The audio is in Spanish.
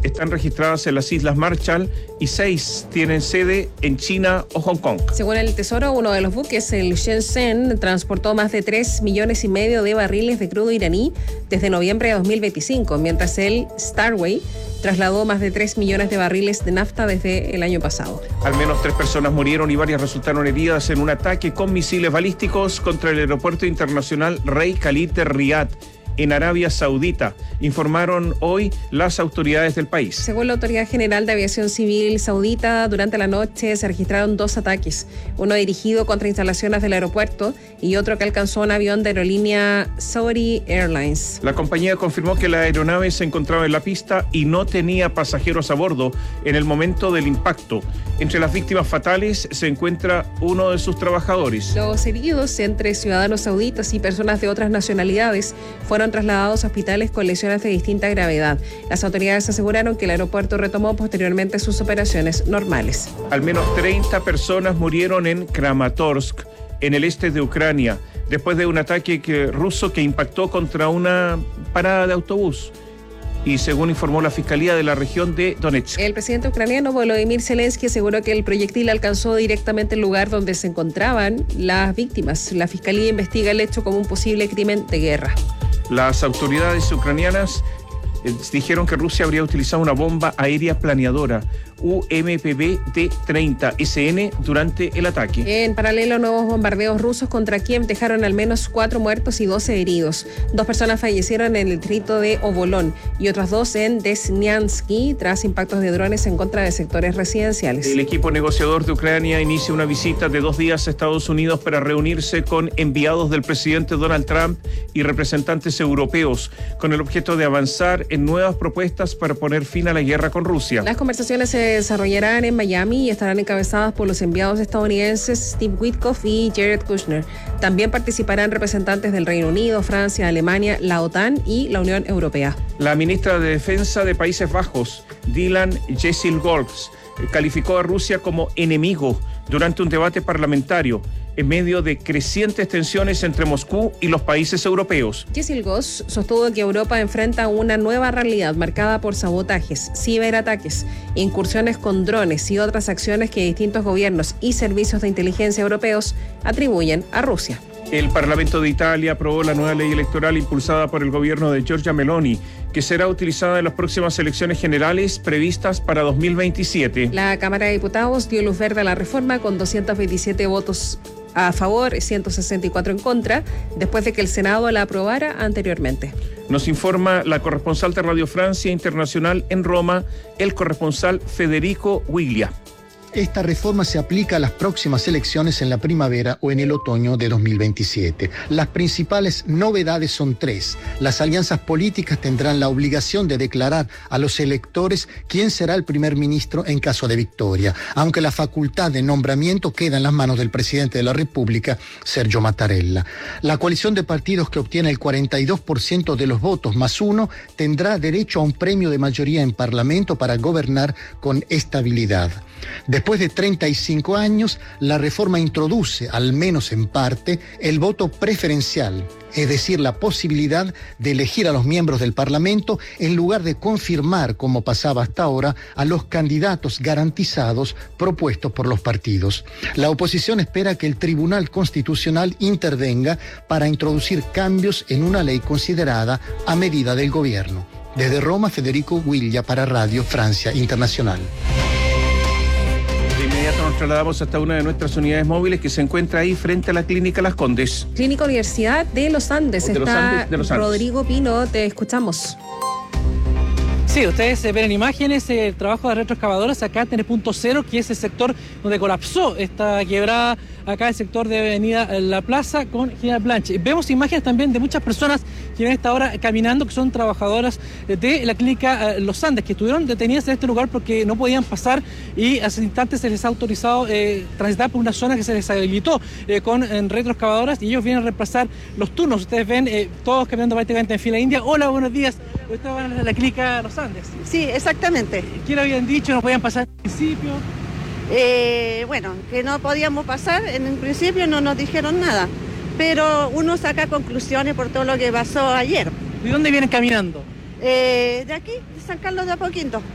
están registradas en las Islas Marshall y 6 tienen sede en China o Hong Kong. Según el Tesoro, uno de los buques, el Shenzhen, transportó más de 3,5 millones de barriles de crudo iraní desde noviembre de 2025, mientras el Starway trasladó más de 3 millones de barriles de nafta desde el año pasado. Al menos 3 personas murieron y varias resultaron heridas en un ataque con misiles balísticos contra el aeropuerto internacional Rey Khalid de Riad, en Arabia Saudita, informaron hoy las autoridades del país. Según la Autoridad General de Aviación Civil Saudita, durante la noche se registraron 2 ataques, uno dirigido contra instalaciones del aeropuerto y otro que alcanzó un avión de aerolínea Saudi Airlines. La compañía confirmó que la aeronave se encontraba en la pista y no tenía pasajeros a bordo en el momento del impacto. Entre las víctimas fatales se encuentra uno de sus trabajadores. Los heridos, entre ciudadanos sauditas y personas de otras nacionalidades, fueron trasladados a hospitales con lesiones de distinta gravedad. Las autoridades aseguraron que el aeropuerto retomó posteriormente sus operaciones normales. Al menos 30 personas murieron en Kramatorsk, en el este de Ucrania, después de un ataque ruso que impactó contra una parada de autobús. Y según informó la Fiscalía de la región de Donetsk. El presidente ucraniano Volodymyr Zelensky aseguró que el proyectil alcanzó directamente el lugar donde se encontraban las víctimas. La Fiscalía investiga el hecho como un posible crimen de guerra. Las autoridades ucranianas dijeron que Rusia habría utilizado una bomba aérea planeadora UMPV-T-30SN durante el ataque. En paralelo, nuevos bombardeos rusos contra Kiev dejaron al menos 4 muertos y 12 heridos. 2 personas fallecieron en el distrito de Obolón y otras 2 en Desnyansky tras impactos de drones en contra de sectores residenciales. El equipo negociador de Ucrania inicia una visita de 2 días a Estados Unidos para reunirse con enviados del presidente Donald Trump y representantes europeos con el objeto de avanzar en nuevas propuestas para poner fin a la guerra con Rusia. Las conversaciones se desarrollarán en Miami y estarán encabezadas por los enviados estadounidenses Steve Witkoff y Jared Kushner. También participarán representantes del Reino Unido, Francia, Alemania, la OTAN y la Unión Europea. La ministra de Defensa de Países Bajos, Dylan Jesselgolz, calificó a Rusia como enemigo durante un debate parlamentario en medio de crecientes tensiones entre Moscú y los países europeos. Jesselgolz sostuvo que Europa enfrenta una nueva realidad marcada por sabotajes, ciberataques, incursiones con drones y otras acciones que distintos gobiernos y servicios de inteligencia europeos atribuyen a Rusia. El Parlamento de Italia aprobó la nueva ley electoral impulsada por el gobierno de Giorgia Meloni, que será utilizada en las próximas elecciones generales previstas para 2027. La Cámara de Diputados dio luz verde a la reforma con 227 votos a favor, 164 en contra, después de que el Senado la aprobara anteriormente. Nos informa la corresponsal de Radio Francia Internacional en Roma, el corresponsal Federico Wiglia. Esta reforma se aplica a las próximas elecciones en la primavera o en el otoño de 2027. Las principales novedades son 3. Las alianzas políticas tendrán la obligación de declarar a los electores quién será el primer ministro en caso de victoria, aunque la facultad de nombramiento queda en las manos del presidente de la República, Sergio Mattarella. La coalición de partidos que obtiene el 42% de los votos más 1 tendrá derecho a un premio de mayoría en Parlamento para gobernar con estabilidad. Después de 35 años, la reforma introduce, al menos en parte, el voto preferencial, es decir, la posibilidad de elegir a los miembros del Parlamento en lugar de confirmar, como pasaba hasta ahora, a los candidatos garantizados propuestos por los partidos. La oposición espera que el Tribunal Constitucional intervenga para introducir cambios en una ley considerada a medida del gobierno. Desde Roma, Federico Wiglia para Radio Francia Internacional. De inmediato nos trasladamos hasta una de nuestras unidades móviles que se encuentra ahí frente a la Clínica Las Condes. Clínica Universidad de los Andes. De los Andes. Rodrigo Pino, te escuchamos. Sí, ustedes ven en imágenes el trabajo de retroexcavadoras acá en el punto cero, que es el sector donde colapsó esta quebrada, acá el sector de Avenida La Plaza con General Blanche. Vemos imágenes también de muchas personas que en esta hora caminando, que son trabajadoras de la clínica Los Andes, que estuvieron detenidas en este lugar porque no podían pasar y hace instantes se les ha autorizado transitar por una zona que se les habilitó con retroexcavadoras y ellos vienen a reemplazar los turnos. Ustedes ven todos caminando prácticamente en fila india. Hola, buenos días. Ustedes van a la clínica Los Andes. Sí, exactamente. ¿Qué le habían dicho? ¿No podían pasar al principio? Bueno, que no podíamos pasar, en un principio no nos dijeron nada, pero uno saca conclusiones por todo lo que pasó ayer. ¿De dónde vienen caminando? De aquí, de San Carlos de Apoquindo.